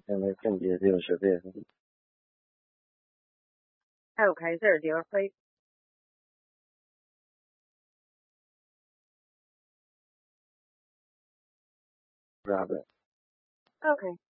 现在更别的有学费。 Okay, is there a dealer plate? Robert. Okay.